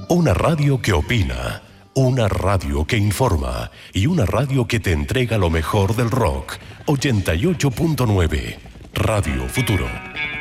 Una radio que opina, una radio que informa y una radio que te entrega lo mejor del rock. 88.9 Radio Futuro.